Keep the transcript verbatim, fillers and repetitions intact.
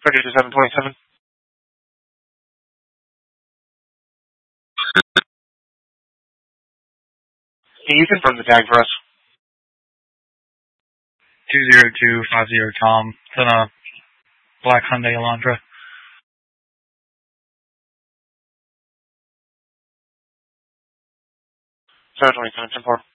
Ready to seven twenty-seven. Can you confirm the tag for us? two zero two five zero Tom. It's in a black Hyundai Elantra. seven twenty-seven, ten four.